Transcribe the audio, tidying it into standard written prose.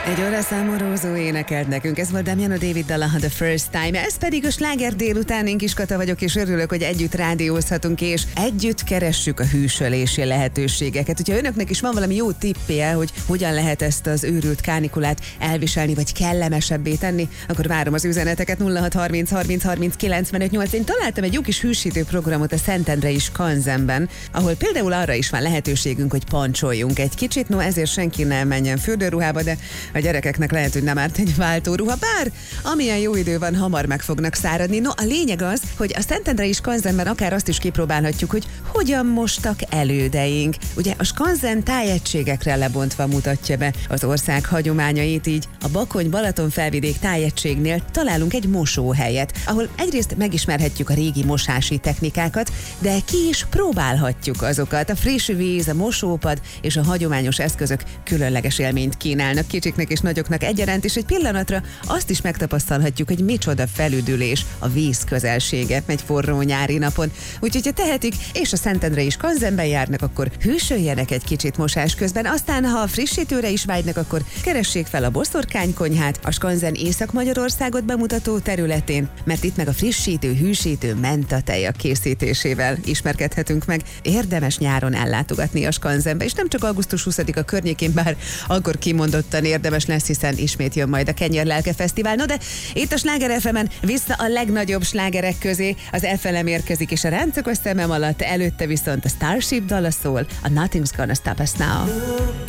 Egy óra számorózó énekelt nekünk, ez volt Damiano David dala, The First Time. Ez pedig a sláger délután, én Kiskata vagyok, és örülök, hogy együtt rádiózhatunk, és együtt keressük a hűsölési lehetőségeket. Hogyha önöknek is van valami jó tippje, hogy hogyan lehet ezt az őrült kánikulát elviselni, vagy kellemesebbé tenni, akkor várom az üzeneteket 0630 30 30 95 8. Én találtam egy jó kis hűsítő programot a Szentendrei Skanzenben, ahol például arra is van lehetőségünk, hogy pancsoljunk egy kicsit, no ezért senki nem menjen fürdőruhába, de a gyerekeknek lehet, hogy nem árt egy váltóruha, bár amilyen jó idő van, hamar meg fognak száradni. No, a lényeg az, hogy a Szentendrei Skanzenben akár azt is kipróbálhatjuk, hogy hogyan mostak elődeink. Ugye a Skanzen tájegységekre lebontva mutatja be az ország hagyományait, így a Bakony-Balaton-felvidék tájegységnél találunk egy mosóhelyet, ahol egyrészt megismerhetjük a régi mosási technikákat, de ki is próbálhatjuk azokat. A friss víz, a mosópad és a hagyományos eszközök különleges élményt kínálnak kicsiknek és nagyoknak egyaránt, és egy pillanatra azt is megtapasztalhatjuk, hogy micsoda felüdülés a víz közelsége egy forró nyári napon. Úgyhogy ha tehetik, és a Szentendrei Skanzenben járnak, akkor hűsöljenek egy kicsit mosás közben, aztán ha a frissítőre is vágynak, akkor keressék fel a Boszorkánykonyhát a Skanzen Észak-Magyarországot bemutató területén, mert itt meg a frissítő, hűsítő mentatejak készítésével ismerkedhetünk meg. Érdemes nyáron ellátogatni a Skanzenbe, és nem csak augusztus 20-a környékén, bár akkor kimondottan érdemes lesz, hiszen ismét jön majd a Kenyérlelke Fesztivál. No de itt a Sláger FM-en vissza a legnagyobb slágerek közé, az FLM érkezik, és a ráncokos szemem alatt előtte viszont a Starship dala szól, a Nothing's Gonna Stop Us Now.